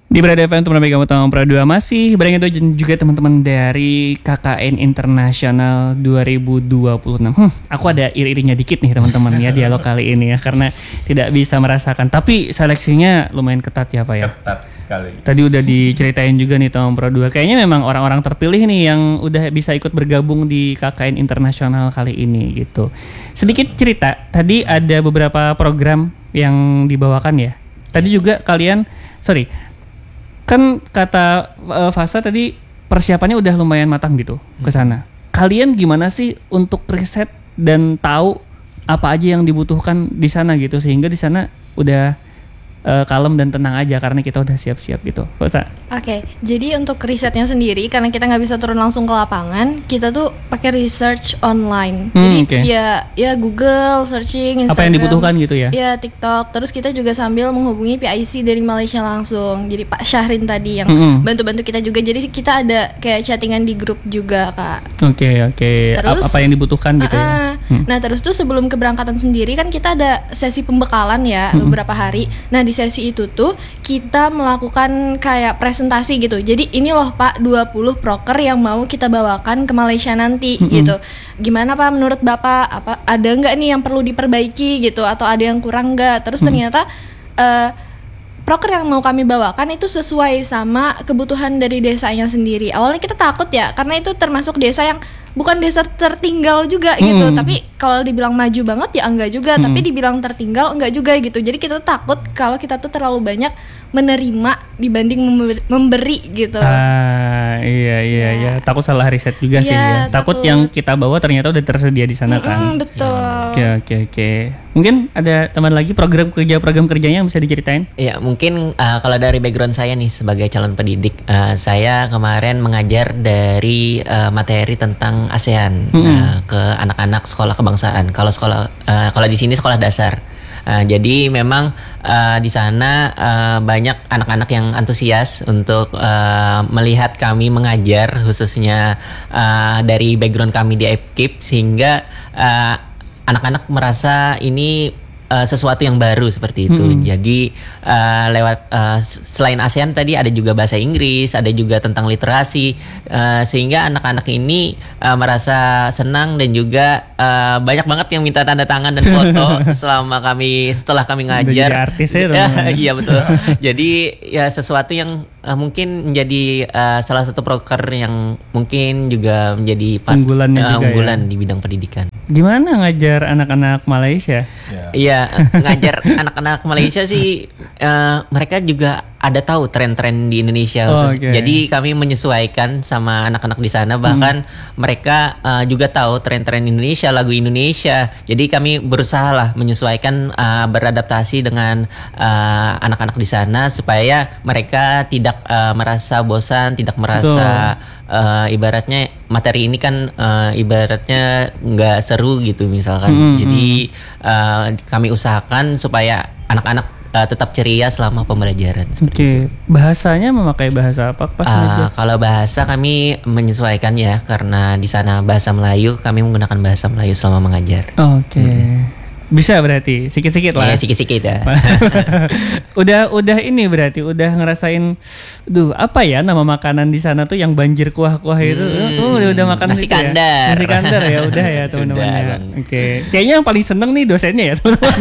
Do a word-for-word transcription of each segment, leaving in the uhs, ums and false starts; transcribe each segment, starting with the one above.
Di Brada F M untuk menemani kamu tahun Pro dua masih bareng itu juga teman-teman dari K K N Internasional dua ribu dua puluh enam. Hmm, aku ada iri-irinya dikit nih teman-teman ya dialog kali ini ya karena tidak bisa merasakan. Tapi seleksinya lumayan ketat ya Pak ya. Ketat sekali. Tadi udah diceritain juga nih tahun Pro dua. Kayaknya memang orang-orang terpilih nih yang udah bisa ikut bergabung di K K N Internasional kali ini gitu. Sedikit cerita, tadi ada beberapa program yang dibawakan ya. Tadi juga kalian, sorry. Kan kata uh, Fasa tadi persiapannya udah lumayan matang gitu hmm. ke sana. Kalian gimana sih untuk riset dan tahu apa aja yang dibutuhkan di sana gitu sehingga di sana udah uh, kalem dan tenang aja karena kita udah siap-siap gitu. Fasa. Oke, okay, jadi untuk risetnya sendiri karena kita nggak bisa turun langsung ke lapangan, kita tuh pakai research online. Hmm, jadi okay. via ya Google searching, Instagram. Apa yang dibutuhkan gitu ya? Ya TikTok. Terus kita juga sambil menghubungi P I C dari Malaysia langsung. Jadi Pak Syahrin tadi yang hmm. bantu-bantu kita juga. Jadi kita ada kayak chattingan di grup juga Kak. Oke okay, oke. Okay. Terus apa yang dibutuhkan gitu uh, ya? Hmm. Nah terus tuh sebelum keberangkatan sendiri kan kita ada sesi pembekalan ya hmm. beberapa hari. Nah di sesi itu tuh kita melakukan kayak presentasi gitu. Jadi ini loh Pak dua puluh proker yang mau kita bawakan ke Malaysia nanti mm-hmm. gitu. Gimana Pak menurut Bapak? Apa ada nggak nih yang perlu diperbaiki gitu atau ada yang kurang nggak? Terus mm-hmm. ternyata uh, proker yang mau kami bawakan itu sesuai sama kebutuhan dari desanya sendiri. Awalnya kita takut ya karena itu termasuk desa yang bukan desa tertinggal juga hmm. gitu. Tapi kalau dibilang maju banget ya enggak juga. Hmm. Tapi dibilang tertinggal enggak juga gitu. Jadi kita tuh takut kalau kita tuh terlalu banyak menerima dibanding memberi, memberi gitu. Ah iya iya ya. ya. Takut salah riset juga ya, sih ya. Takut. takut yang kita bawa ternyata udah tersedia di sana kan. Mm-hmm, betul. Oke oke oke. Mungkin ada teman lagi program kerja program kerjanya yang bisa diceritain? Iya mungkin uh, kalau dari background saya nih sebagai calon pendidik, uh, saya kemarin mengajar dari uh, materi tentang ASEAN hmm. uh, ke anak-anak sekolah kebangsaan. Kalau sekolah uh, kalau di sini sekolah dasar. Uh, jadi memang uh, di sana uh, banyak anak-anak yang antusias untuk uh, melihat kami mengajar khususnya uh, dari background kami di A P K I P sehingga uh, anak-anak merasa ini Uh, sesuatu yang baru seperti itu. Hmm. Jadi uh, lewat uh, selain ASEAN tadi ada juga bahasa Inggris, ada juga tentang literasi, uh, sehingga anak-anak ini uh, merasa senang dan juga uh, banyak banget yang minta tanda tangan dan foto selama kami setelah kami ngajar. Udah jadi artis ya. Iya betul. Jadi ya sesuatu yang uh, mungkin menjadi uh, salah satu proker yang mungkin juga menjadi pan- unggulannya uh, juga unggulan ya? Di bidang pendidikan. Gimana ngajar anak-anak Malaysia? Iya, yeah. ngajar anak-anak Malaysia sih uh, mereka juga ada tahu tren-tren di Indonesia khusus. Oh, okay. Jadi kami menyesuaikan sama anak-anak di sana, bahkan hmm. mereka uh, juga tahu tren-tren Indonesia, lagu Indonesia. Jadi kami berusaha lah menyesuaikan, uh, beradaptasi dengan uh, anak-anak di sana supaya mereka tidak uh, merasa bosan, tidak merasa uh, ibaratnya materi ini kan uh, ibaratnya nggak seru gitu misalkan. Hmm. Jadi uh, kami usahakan supaya anak-anak Uh, tetap ceria selama pembelajaran. Oke, okay. Bahasanya memakai bahasa apa pas uh, kalau bahasa kami menyesuaikan ya, karena di sana bahasa Melayu, kami menggunakan bahasa Melayu selama mengajar. Oke. Okay. Hmm. Bisa berarti sikit-sikit lah. Iya, sikit-sikit ya. udah udah ini berarti udah ngerasain, duh apa ya nama makanan di sana tuh yang banjir kuah-kuah itu, hmm, tuh udah, udah makan nasi itu kandar. Ya. Nasi kandar ya udah ya teman-teman ya. Oke. Okay. Kayaknya yang paling seneng nih dosennya ya teman-teman.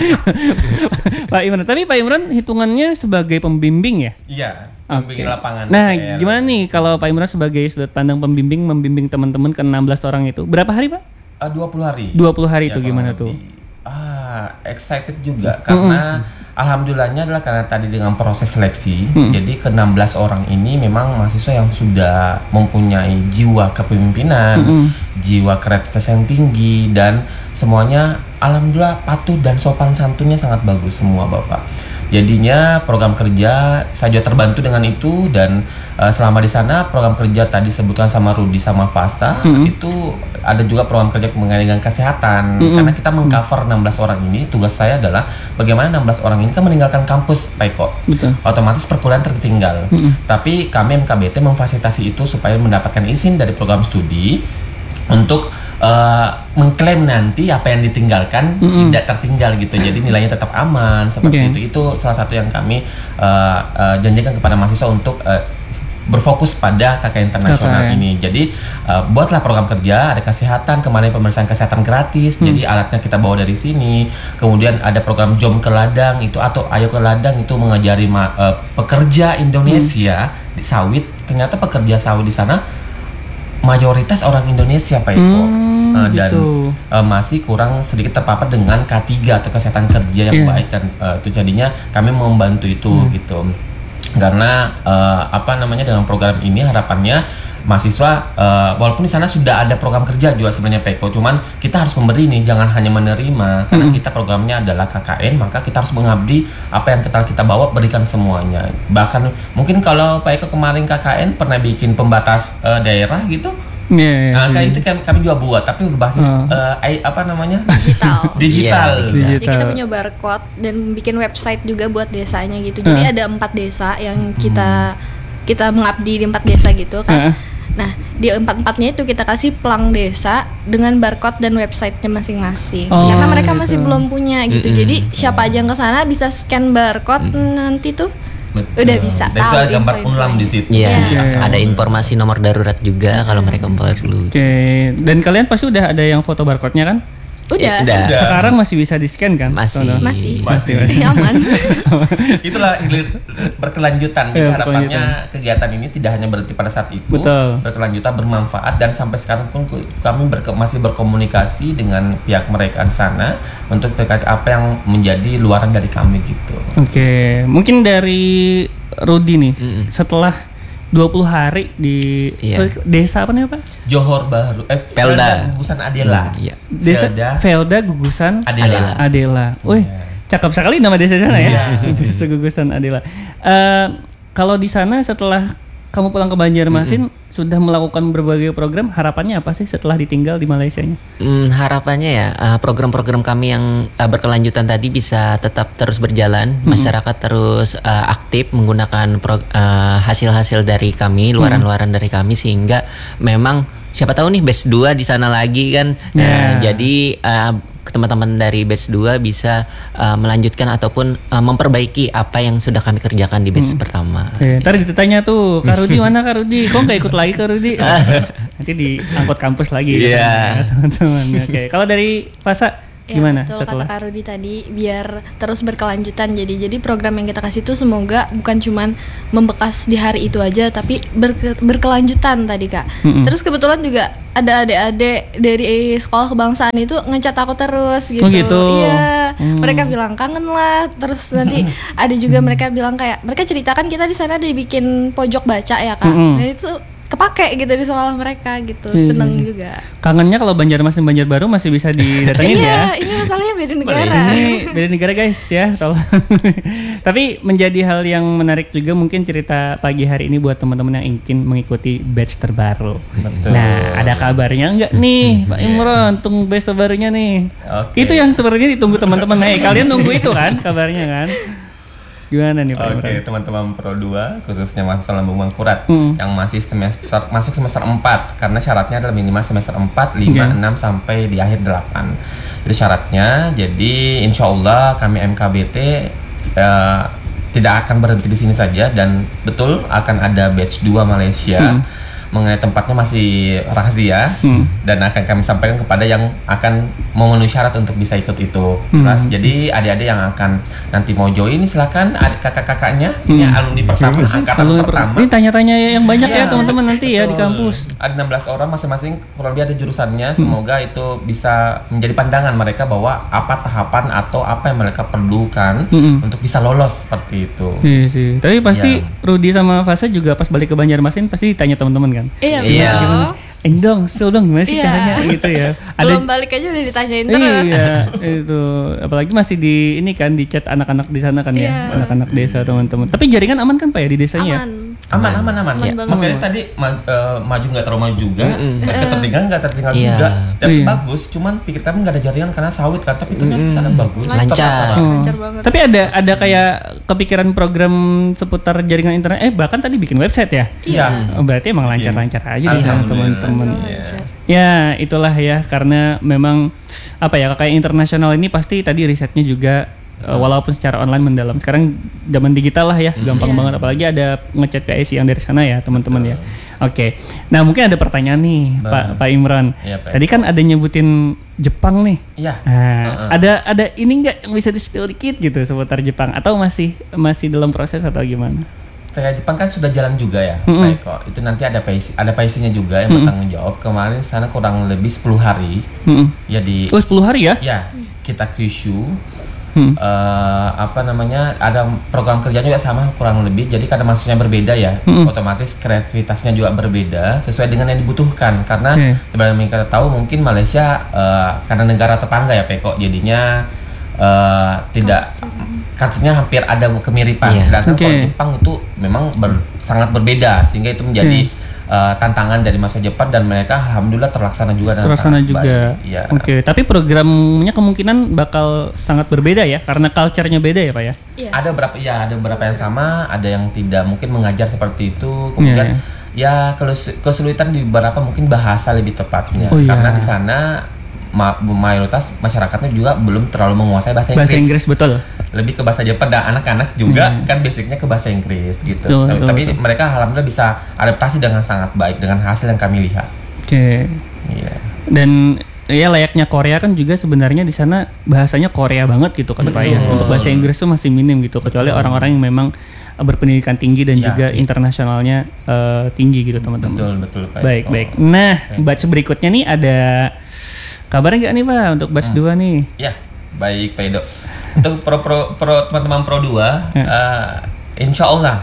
Pak Imran, tapi Pak Imran hitungannya sebagai pembimbing ya? Iya. Pembimbing okay. lapangan. Nah, P R. Gimana nih kalau Pak Imran sebagai sudut pandang pembimbing membimbing teman-teman ke enam belas orang itu? Berapa hari, Pak? Uh, dua puluh hari. dua puluh hari ya, itu gimana tuh? Ah, excited juga karena mm-hmm. alhamdulillahnya adalah karena tadi dengan proses seleksi. Mm-hmm. Jadi ke enam belas orang ini memang mahasiswa yang sudah mempunyai jiwa kepemimpinan, mm-hmm. jiwa kreativitas yang tinggi dan semuanya alhamdulillah patuh dan sopan santunnya sangat bagus semua Bapak. Jadinya program kerja saya juga terbantu dengan itu dan uh, selama di sana program kerja tadi sebutkan sama Rudi sama Fasa mm-hmm. itu ada juga program kerja mengenai dengan kesehatan mm-hmm. karena kita mengcover enam belas orang ini. Tugas saya adalah bagaimana enam belas orang ini kan meninggalkan kampus Pak Eko. Betul. Otomatis perkuliahan tertinggal. Mm-hmm. Tapi kami M K B T memfasilitasi itu supaya mendapatkan izin dari program studi untuk uh, mengklaim nanti apa yang ditinggalkan mm-hmm. tidak tertinggal gitu. Jadi nilainya tetap aman seperti okay. itu. Itu salah satu yang kami uh, uh, janjikan kepada mahasiswa untuk uh, berfokus pada K K N internasional okay. ini. Jadi uh, buatlah program kerja, ada kesehatan, kemarin pemeriksaan kesehatan gratis. Hmm. Jadi alatnya kita bawa dari sini. Kemudian ada program Jom ke Ladang itu atau Ayo ke Ladang itu mengajari ma- uh, pekerja Indonesia hmm. di sawit. Ternyata pekerja sawit di sana mayoritas orang Indonesia, Pak Eko. Hmm, uh, dan gitu. uh, masih kurang sedikit terpapar dengan K tiga atau kesehatan kerja yang yeah. baik, dan uh, itu jadinya kami membantu itu hmm. gitu. Karena uh, apa namanya dengan program ini harapannya mahasiswa uh, walaupun di sana sudah ada program kerja juga sebenarnya Peko, cuman kita harus memberi nih, jangan hanya menerima, karena hmm. kita programnya adalah K K N, maka kita harus mengabdi apa yang kita kita bawa, berikan semuanya. Bahkan mungkin kalau Pak Eko kemarin K K N pernah bikin pembatas uh, daerah gitu. Yeah, yeah, nah, kayak yeah. itu kami, kami juga buat, tapi berbasis uh. Uh, I, apa namanya digital. digital. Yeah, digital. Jadi kita punya barcode dan bikin website juga buat desanya gitu. Jadi uh. ada empat desa yang kita hmm. kita mengabdi di empat desa gitu kan. Uh. Nah di empat empatnya itu kita kasih pelang desa dengan barcode dan websitenya masing-masing. Oh, karena mereka gitu. Masih belum punya gitu. Mm-hmm. Jadi siapa aja yang kesana bisa scan barcode mm-hmm. nanti tuh. Betul. Udah bisa dan tahu. Itu ada gambar unlam di situ. Iya. Yeah. Okay. Ada informasi nomor darurat juga kalau mereka perlu. Oke. Okay. Dan kalian pasti udah ada yang foto barcode-nya kan? Udah. Udah. Sekarang masih bisa di-scan kan? Masih. Masih. Masih. Masih. Masih aman. Itulah berkelanjutan. Jadi ya, harapannya kegiatan ini tidak hanya berhenti pada saat itu. Betul. Berkelanjutan, bermanfaat, dan sampai sekarang pun kami berke- masih berkomunikasi dengan pihak mereka di sana untuk terkait apa yang menjadi luaran dari kami gitu. Oke. Okay. Mungkin dari Rudi nih, mm-hmm. setelah dua puluh hari di yeah. sorry, desa apa nih Pak? Johor Bahru, eh Felda Gugusan Adela. Iya. Desa Felda, Felda Gugusan Adela. Adela. Wih, yeah. cakep sekali nama desa sana ya. Yeah. Desa Gugusan Adela. Uh, kalau di sana setelah kamu pulang ke Banjarmasin mm-hmm. sudah melakukan berbagai program, harapannya apa sih setelah ditinggal di Malaysianya? Hmm, harapannya ya uh, program-program kami yang uh, berkelanjutan tadi bisa tetap terus berjalan, mm-hmm. masyarakat terus uh, aktif menggunakan pro, uh, hasil-hasil dari kami, luaran-luaran dari kami, sehingga memang siapa tahu nih batch dua di sana lagi kan. Yeah. Uh, jadi uh, teman-teman dari batch dua bisa uh, melanjutkan ataupun uh, memperbaiki apa yang sudah kami kerjakan di batch hmm. pertama. Oke, ntar ditanya tuh, Kak Rudi mana Kak Rudi? Kok nggak ikut lagi Kak Rudi? Nanti diangkut kampus lagi. Iya. Yeah. Teman-teman. Oke, kalau dari Fasa gimana ya, betul, setelah? Kata Kak Rudi tadi biar terus berkelanjutan. Jadi jadi program yang kita kasih itu semoga bukan cuman membekas di hari itu aja, tapi berke, berkelanjutan tadi Kak. Mm-hmm. Terus kebetulan juga ada adik-adik dari sekolah kebangsaan itu ngecat aku terus gitu. Oh gitu. Iya. Mm. Mereka bilang kangen lah. Terus nanti ada juga mereka bilang kayak mereka ceritakan kita di sana dibikin pojok baca ya Kak. Mm-hmm. Dan itu kepake gitu di sekolah mereka gitu. Seneng hmm. juga. Kangennya kalau Banjarmasin Banjarbaru masih bisa didatengin ya. Iya, ini masalahnya beda negara. Ini beda negara guys ya, tolong. Tapi menjadi hal yang menarik juga mungkin cerita pagi hari ini buat teman-teman yang ingin mengikuti batch terbaru. Betul. Nah, ada kabarnya enggak nih Pak Imron, tunggu batch terbarunya nih. Okay. Itu yang sebenarnya ditunggu teman-teman. Hey, kalian nunggu itu kan kabarnya kan? Gimana nih Pak Imron? Oke, teman-teman Pro dua khususnya mahasiswa Lambung Mangkurat hmm. yang masih semester masuk semester empat, karena syaratnya adalah minimal semester empat, lima, okay. enam sampai di akhir delapan. Itu syaratnya. Jadi insya Allah kami M K B T eh, tidak akan berhenti di sini saja, dan betul akan ada batch dua Malaysia. Hmm. Mengenai tempatnya masih rahasia hmm. dan akan kami sampaikan kepada yang akan memenuhi syarat untuk bisa ikut itu. Hmm. Terus jadi adik-adik yang akan nanti mau join silakan, adik kakak-kakaknya hmm. ya alumni pertama angkatan alumni pertama. Per- ini tanya-tanya yang banyak ya, ya teman-teman nanti betul. Ya di kampus. Ada enam belas orang masing-masing, kurang lebih ada jurusannya. Semoga hmm. itu bisa menjadi pandangan mereka bahwa apa tahapan atau apa yang mereka perlukan hmm. untuk bisa lolos seperti itu. Iya sih. Tapi pasti ya. Rudi sama Fasa juga pas balik ke Banjarmasin pasti ditanya teman-teman kan. Iya, iya. Eh dong, spill dong gimana sih iya. caranya gitu ya. Belum balik aja udah ditanyain terus. Iya, itu apalagi masih di ini kan di chat anak-anak di sana kan iya. ya, anak-anak desa teman-teman. Tapi jaringan aman kan Pak ya di desanya? Aman. Aman, aman, aman, Aman ya. banget. Makanya tadi ma- eh, maju nggak terlalu maju juga, mereka tertinggal nggak tertinggal Iya. juga. Tapi Iya. bagus, cuman pikir kami nggak ada jaringan karena sawit kan, tapi ternyata di sana bagus. Lancar. Tetap- Oh. Lancar banget. Tapi ada ada kayak kepikiran program seputar jaringan internet. Eh bahkan tadi bikin website ya. Iya. Oh, berarti emang lancar-lancar aja di sana Alhamdulillah. teman-teman. Lancar. Ya itulah ya, karena memang apa ya, K K I internasional ini pasti tadi risetnya juga uh, walaupun secara online mendalam. Sekarang zaman digital lah ya, gampang Iya. banget, apalagi ada ngechat P I C yang dari sana ya teman-teman ya. Oke, nah mungkin ada pertanyaan nih Pak Pak Imran. Iya, Pak. Tadi kan ada nyebutin Jepang nih. Iya. Nah, Heeh. ada ada ini nggak yang bisa di-spill dikit gitu seputar Jepang, atau masih masih dalam proses atau gimana? Kayak Jepang kan sudah jalan juga ya, Mm-mm. Pak Eko. Itu nanti ada P I C, ada P I C-nya juga yang bertanggung jawab. Kemarin sana kurang lebih sepuluh hari. Hmm. Ya di Oh sepuluh hari ya? ya kita Kyushu. Hmm. eh, apa namanya, ada program kerjanya juga sama kurang lebih, jadi karena maksudnya berbeda ya, Mm-mm. otomatis kreativitasnya juga berbeda sesuai dengan yang dibutuhkan, karena Oke. sebenarnya kita tahu mungkin Malaysia eh, karena negara tetangga ya Peko, jadinya eh, tidak kasusnya hampir ada kemiripan. Iya. Sedangkan Oke. kalau Jepang itu memang ber- sangat berbeda, sehingga itu menjadi eh, tantangan dari masa Jepang, dan mereka alhamdulillah terlaksana juga dengan Terlaksana sangat juga. baik. Iya. Oke, tapi programnya kemungkinan bakal sangat berbeda ya, karena culture-nya beda ya Pak ya? Iya. Ada beberapa ya, ada beberapa yang sama, ada yang tidak mungkin mengajar seperti itu. Kemudian ya kelus- kesulitan di beberapa mungkin bahasa lebih tepatnya, Oh, iya. karena di sana ma- mayoritas masyarakatnya juga belum terlalu menguasai bahasa Inggris. Bahasa Inggris betul. Lebih ke bahasa Jepang, dan anak-anak juga kan basicnya ke bahasa Inggris gitu. Betul, tapi betul, tapi betul. mereka alhamdulillah bisa adaptasi dengan sangat baik dengan hasil yang kami lihat. Oke. Iya. Dan ya layaknya Korea kan juga sebenarnya di sana bahasanya Korea banget gitu kan Pak ya. Betul. Untuk bahasa Inggris tuh masih minim gitu, kecuali orang-orang yang memang uh, berpendidikan tinggi dan Ya, juga iya. internasionalnya uh, tinggi gitu teman-teman. Betul betul Pak. Baik, Oh. baik. Nah, batch berikutnya nih ada kabarnya nggak nih Pak untuk batch dua nih? Ya, baik Pak Edo. Untuk pro, pro, pro teman-teman Pro dua, Ya. eh, insya Allah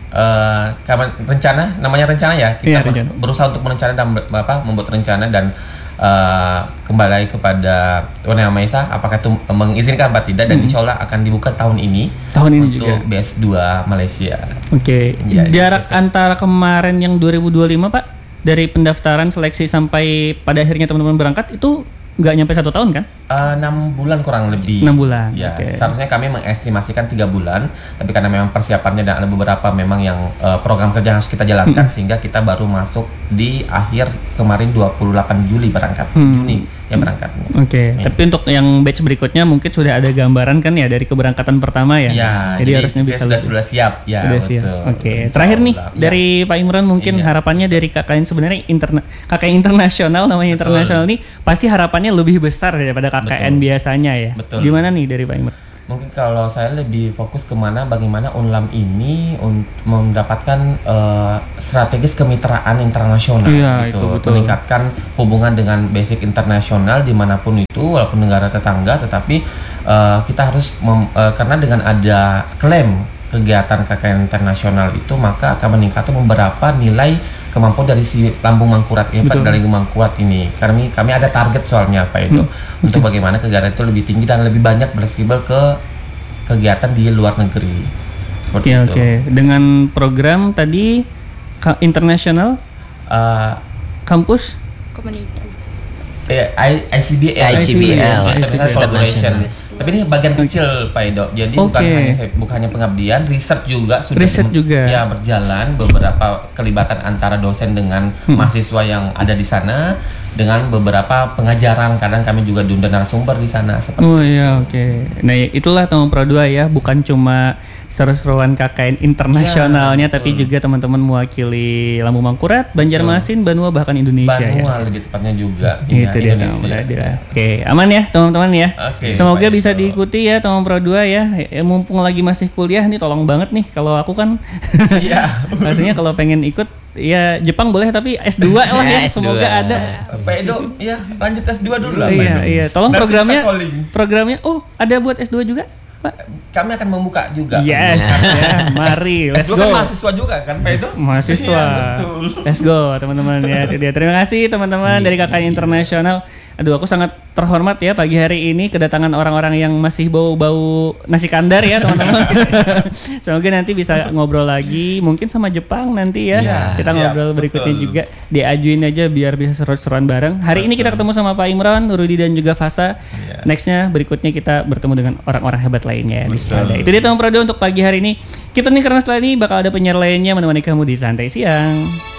eh, kami- rencana, namanya rencana ya, Iya, kita rencana. berusaha untuk merencana dan ber- apa, membuat rencana dan eh, kembali kepada Tuhan Yang Maha Esa, apakah itu mengizinkan apa tidak, dan insya Allah akan dibuka tahun ini. Tahun ini untuk juga. B S dua Malaysia. Oke. Iya, Jarak iya, siap-siap. antara kemarin yang dua ribu dua puluh lima Pak, dari pendaftaran seleksi sampai pada akhirnya teman-teman berangkat itu nggak nyampe satu tahun kan? Eh, enam bulan kurang lebih. Enam bulan, Ya, oke. seharusnya kami mengestimasikan tiga bulan, tapi karena memang persiapannya dan ada beberapa memang yang eh, program kerja yang harus kita jalankan, sehingga kita baru masuk di akhir kemarin dua puluh delapan Juli berangkat, Hmm. Juni ya berangkatnya. Oke, tapi untuk yang batch berikutnya mungkin sudah ada gambaran kan ya dari keberangkatan pertama ya. Ya, jadi, harusnya kita bisa sudah lebih. sudah siap ya. Sudah siap. betul. Oke, Insya terakhir nih Allah. Ya. dari Pak Imran mungkin Iya. harapannya dari K K I sebenarnya interna K K I internasional namanya Betul. internasional nih pasti harapannya lebih besar daripada K K N Betul. biasanya ya. Betul. Gimana nih dari Pak Imran? Mungkin kalau saya lebih fokus kemana, bagaimana Unlam ini un- mendapatkan eh, strategis kemitraan internasional, Iya, gitu, itu betul. meningkatkan hubungan dengan basic internasional dimanapun itu, walaupun negara tetangga, tetapi eh, kita harus mem- eh, karena dengan ada klaim kegiatan K K N internasional itu, maka akan meningkatkan beberapa nilai kemampuan dari si lambung mangkurat ini, Betul. dari mangkurat ini. Kami kami ada target soalnya Pak itu Hmm. untuk bagaimana kegiatan itu lebih tinggi dan lebih banyak fleksibel ke kegiatan di luar negeri. Seperti Oke, itu. oke. Dengan program tadi ka- internasional Eh, kampus Community. eh, I- ICBL, I C B L, International Collaboration. International. Tapi ini bagian kecil Pak Edo. Jadi bukan Oke. hanya saya- bukan hanya pengabdian, research juga sudah Riset dem- juga. ya berjalan, beberapa kelibatan antara dosen dengan Hmm. mahasiswa yang ada di sana, dengan beberapa pengajaran, kadang kami juga diundang narasumber di sana seperti Oh iya, oke. Nah itulah teman Pro dua ya, bukan cuma seru-seruan K K N internasionalnya, Iya, tapi betul. juga teman-teman mewakili Lampung Mangkurat, Banjarmasin, Banua, bahkan Indonesia ya. Banua lebih tepatnya juga. Iya, Itu dia teman Pro dua. Oke, aman ya teman-teman ya. Oke, Semoga baik, bisa so. diikuti ya teman Pro dua ya. Ya, mumpung lagi masih kuliah nih, tolong banget nih kalau aku kan. Iya. Maksudnya kalau pengen ikut ya Jepang boleh, tapi S dua lah ya. S dua. Semoga ada. Pak Edo, ya lanjut S dua dulu lah. Pak Iya, Edo. iya. Tolong Nanti programnya bisa calling. programnya oh, ada buat S dua juga, Pak? Kami akan membuka juga. Yes, ya, mari, let's S dua go. kan mahasiswa juga kan Pak Edo? Mahasiswa. Iya, betul. Let's go teman-teman ya. Itu dia. Terima kasih teman-teman dari K K N Internasional. Aduh, aku sangat terhormat ya pagi hari ini kedatangan orang-orang yang masih bau-bau nasi kandar ya teman-teman. Semoga nanti bisa ngobrol lagi, mungkin sama Jepang nanti ya. Ya, kita siap, ngobrol berikutnya betul. juga. Diajuin aja biar bisa seru-seruan bareng. Hari ini kita ketemu sama Pak Imron, Rudi dan juga Fasa. Ya. Nextnya berikutnya kita bertemu dengan orang-orang hebat lainnya di Betul. Strada. Itu dia teman Prodo untuk pagi hari ini. Kita nih karena setelah ini bakal ada penyiar lainnya menemani kamu di Santai Siang.